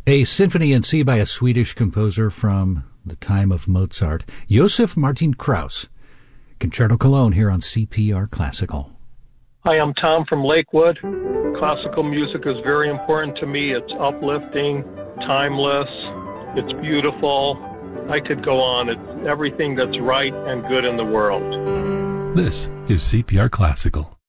A symphony in C by a Swedish composer from the time of Mozart, Josef Martin Krauss. Concerto Cologne here on CPR Classical. Hi, I'm Tom from Lakewood. Classical music is very important to me. It's uplifting, timeless, it's beautiful. I could go on. It's everything that's right and good in the world. This is CPR Classical.